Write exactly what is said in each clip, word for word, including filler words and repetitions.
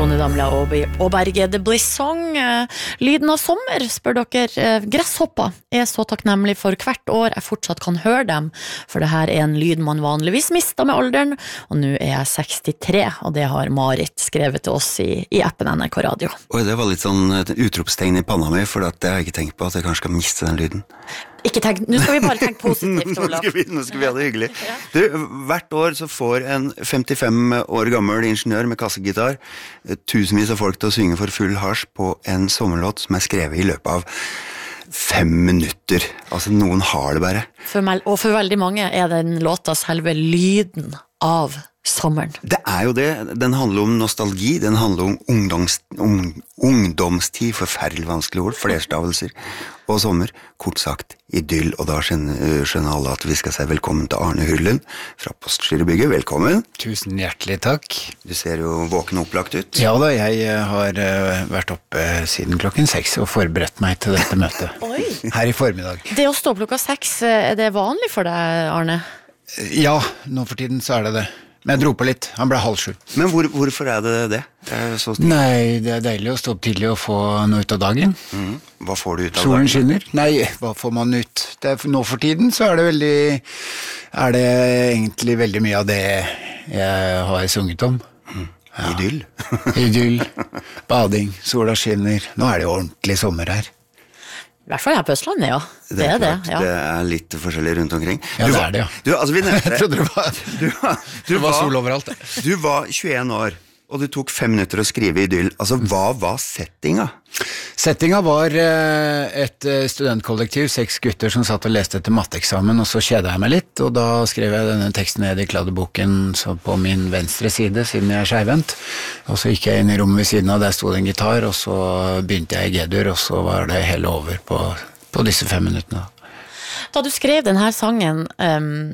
Tone Damli og Berge The Bliss Song. Lyden av sommer, spør dere. Gresshopper er så takknemlig for hvert år jeg fortsatt kan høre dem, for det her er en lyd man vanligvis mister med alderen, og nå er jeg sekstitre, og det har Marit skrevet til oss i, i appen N R K Radio. Oi, det var litt sånn et utropstegn i panna mi, for at jeg har ikke tenkt på at jeg kanskje skal miste den lyden. Ikke tenk, nå skal vi bare tenke positivt, Olav. nå, skal vi, nå skal vi ha det hyggelig. Du, hvert år så får en femtifem år gammel ingeniør med kassegitar tusenvis av folk til å synge for full hasj på en sommerlåt som er skrevet i løpet av fem minutter. Altså, noen har det bare. For meg, og for veldig mange er den låta selve lyden av sommeren. Det er jo det. Den handler om nostalgi, den handler om ungdoms, ung, ungdomstid, forferdelig vanskelig ord, flerstavelser, og sommer, kort sagt, idyll, og da skjønner, skjønner alle at vi skal si velkommen til Arne Hurlen fra Postgirobygget. Velkommen. Tusen hjertelig takk. Du ser jo våken og opplagt ut. Ja da, jeg har uh, vært oppe siden klokken seks og forberedt meg til dette møtet. Oi. Her i formiddag. Det å stå klokka seks, er det vanlig for deg, Arne? Ja, nå for tiden så er det det. Men jeg dro på litt, han ble halv sju. Men hvor, hvorfor er det det? Det er så snill. Nei, det er deilig å stå opp tidlig og få noe ut av dagen. Mm. Hva får du ut av Solen dagen? skinner. Nei, hva får man ut? Det er, nå for tiden så er det veldig, er det egentlig veldig mye av det jeg har sunget om. Mm. Ja. Idyll. Idyll, bading, sola skinner. Nå er det jo ordentlig sommer her. I hvert fall her på Østlandet, ja. Det, Det er, er det, klart, ja. det er litt forskjellig rundt omkring. Ja, Du det var- er det, ja. Du, altså, vi nevnte Jeg trodde det var, Du, var- du, det var sol overalt. du var tjueen år, og det tok fem minutter å skrive idyll. Altså, hva var settinga? Settinga var eh, et eh, studentkollektiv, seks gutter som satt og leste etter matteeksamen, og så kjeda jeg meg litt, og da skrev jeg denne teksten ned i kladdeboken så på min venstre side, siden jeg er skjevvendt, og så gikk jeg inn i rommet ved siden av, der stod det en gitar, og så begynte jeg i G-dur, og så var det hele over på, på disse fem minuttene. Da du skrev denne sangen, um,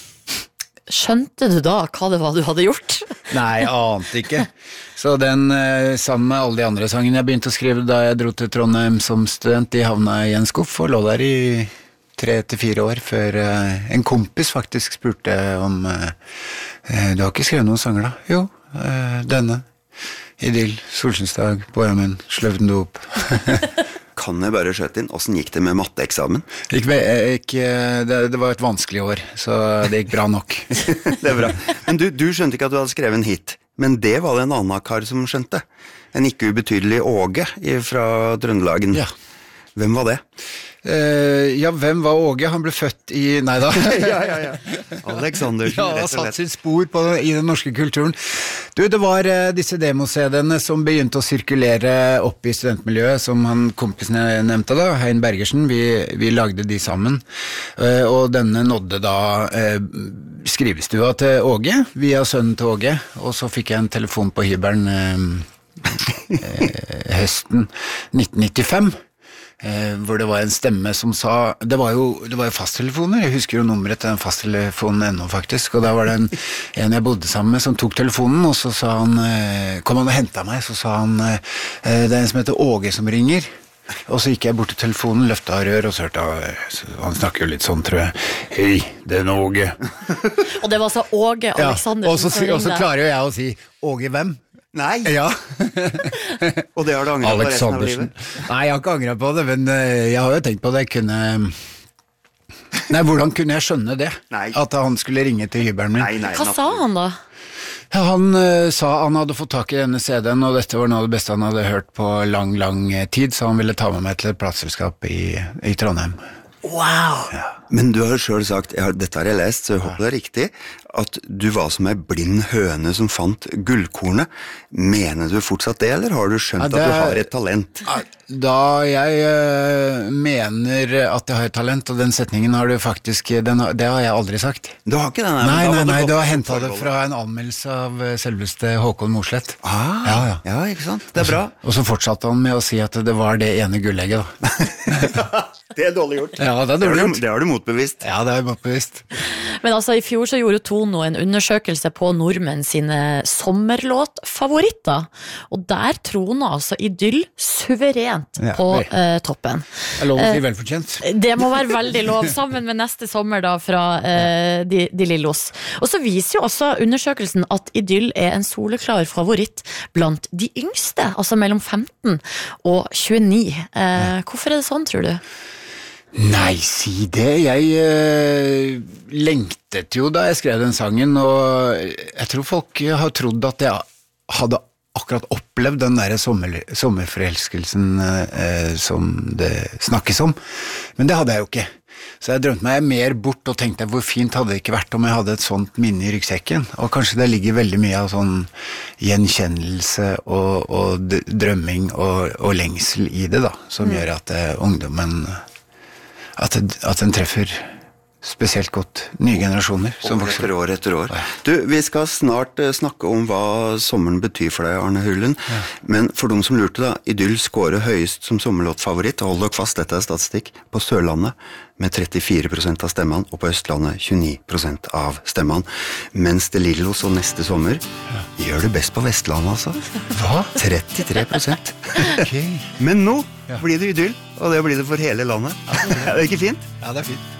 skjønte du da hva det var du hadde gjort? Nei, jeg ante ikke. Så den, eh, sammen med alle de andre sangene jeg begynte å skrive da jeg dro til Trondheim som student, de havna i en skuff og lå der i tre til fire år før eh, en kompis faktisk spurte om eh, du har ikke skrevet noen sanger da? Jo, eh, denne. Idyll, solskinnsdag, Boramen, Sløvden dop. Kan jeg bare skjøte inn? Hvordan gikk det med matteeksamen? Ikke, ikke, det, det var et vanskelig år, så det gikk bra nok. Det er bra. Men du, du skjønte ikke at du hadde skrevet en hit, men det var det en annen kar som skjønte. En ikke ubetydelig Åge fra Trøndelagen. Ja. Hvem var det? Uh, ja, hvem var Åge? Han ble født i... Nei da. ja, ja, ja. Alexandersen, ja, han har rett og satt slett. sitt spor på, i den norske kulturen. Du, det var uh, disse demo-C-dene som begynte å sirkulere opp i studentmiljøet, som han kompisen jeg nevnte da, Hein Bergersen, vi, vi lagde de sammen. Uh, og denne nådde da uh, skrivestua til Åge, via sønnen til Åge, og så fikk jeg en telefon på hybelen uh, uh, høsten nitten nittifem. Eh, hvor det var en stemme som sa, det var jo, det var jo fasttelefoner, jeg husker jo nummeret til den fasttelefonen ennå faktisk, og da var det en, en jeg bodde sammen med som tok telefonen, og så sa han, eh, kom han og hentet meg, så sa han, eh, det er en som heter Åge som ringer, og så gikk jeg bort til telefonen, løftet av rør, og så hørte jeg, han snakker jo litt sånn, tror jeg, hei, det er Åge. Og det var så Åge Alexandersen ja, og så, som ringte. og så klarer jo jeg å si, Åge hvem? Nei! Ja. Og det har du angret på resten av livet? Nei, jeg har ikke angret på det, men jeg har jo tenkt på det. Jeg kunne... Nei, hvordan kunne jeg skjønne det? Nei. At han skulle ringe til hybelen min. Nei, nei, Hva sa han da? Ja, han uh, sa han hadde fått tak i denne C D-en, og dette var noe av det beste han hadde hørt på lang, lang tid, så han ville ta med meg til et plateselskap i, i Trondheim. Wow! Ja. Men du har jo selv sagt, jeg har, dette har jeg lest, så jeg håper det er riktig, at du var som en blind høne som fant gullkornet. Mener du fortsatt det, eller har du skjønt Ja, det at du er- har et talent? Da jeg uh, mener at jeg har et talent, og den setningen har du faktisk, den, har- det har jeg aldri sagt. Du har ikke den? Nei, nei, nei, du har hentet hentet det fra en anmeldelse av eh, selveste Håkon Mosleth. Ah, Ja, ja. ja, ikke sant? Det er bra. Og så fortsatte han med å si at det var det ene gullegget da. Det er dårlig gjort. Ja, det er Det dårlig har gjort. du, det har du motbevist. Ja, det er motbevist. Men altså, i fjor så gjorde Tono en undersøkelse på nordmenn sine sommerlåtfavoritter, og der troner altså Idyll suverent Ja, på vel. eh, toppen. Det er lov å si velfortjent. Det må være veldig lov, sammen med neste sommer da fra eh, de, de Lillos. Og så viser jo også undersøkelsen at Idyll er en soleklar favoritt blant de yngste, altså mellom femten og tjueni. Eh, hvorfor er det sånn, tror du? Nei, si det. Jeg eh, lengtet jo da jeg skrev den sangen, og jeg tror folk har trodd at jeg hadde akkurat opplevd den der sommer, sommerforelskelsen eh, som det snakkes om. Men det hadde jeg jo ikke. Så jeg drømte meg mer bort og tenkte hvor fint hadde det ikke vært om jeg hadde et sånt minne i ryggsekken. Og kanskje det ligger veldig mye av sånn gjenkjennelse og, og drømming og, og lengsel i det da, som mm. gjør at eh, ungdommen, at, det, at den treffer spesielt godt nye generasjoner som År vokser. etter år etter år. Du, vi skal snart uh, snakke om hva sommeren betyr for deg, Arne Hulen. Ja. Men for de som lurte da, Idyll scorer høyest som sommerlåtfavoritt, hold dere fast, dette er statistikk, på Sørlandet med trettifire prosent av stemmene, og på Østlandet tjueni prosent av stemmene. Mens det Lillos og neste sommer ja. gjør det best på Vestlandet, altså. Hva? trettitre prosent. Okay. Men nå ja. blir det Idyll, og det blir det for hele landet. Er det ikke fint? Ja, det er fint.